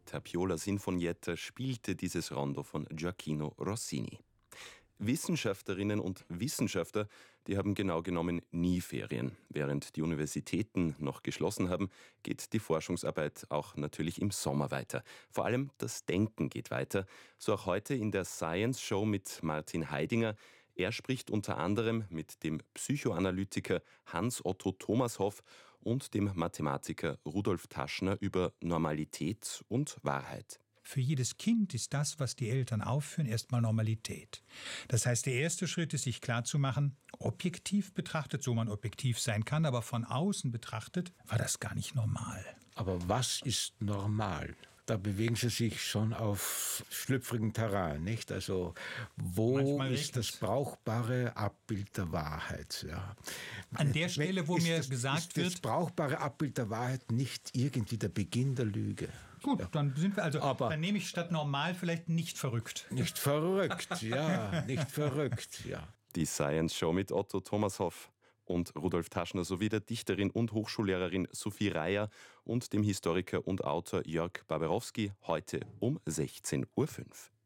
Tapiola Sinfonietta spielte dieses Rondo von Gioacchino Rossini. Wissenschaftlerinnen und Wissenschaftler, die haben genau genommen nie Ferien. Während die Universitäten noch geschlossen haben, geht die Forschungsarbeit auch natürlich im Sommer weiter. Vor allem das Denken geht weiter. So auch heute in der Science Show mit Martin Heidinger. Er spricht unter anderem mit dem Psychoanalytiker Hans-Otto Thomashoff und dem Mathematiker Rudolf Taschner über Normalität und Wahrheit. Für jedes Kind ist das, was die Eltern aufführen, erstmal Normalität. Das heißt, der erste Schritt ist, sich klarzumachen, objektiv betrachtet, so man objektiv sein kann, aber von außen betrachtet, war das gar nicht normal. Aber was ist normal? Da bewegen Sie sich schon auf schlüpfrigem Terrain, nicht? Also wo ist das brauchbare Abbild der Wahrheit? Ja. An der Stelle, wo mir gesagt wird... Ist das brauchbare Abbild der Wahrheit nicht irgendwie der Beginn der Lüge? Gut, ja. Dann sind wir dann nehme ich statt normal vielleicht nicht verrückt. Nicht verrückt, ja, nicht verrückt, ja. Die Science Show mit Otto Thomashoff und Rudolf Taschner sowie der Dichterin und Hochschullehrerin Sophie Reier und dem Historiker und Autor Jörg Barbarowski heute um 16:05 Uhr.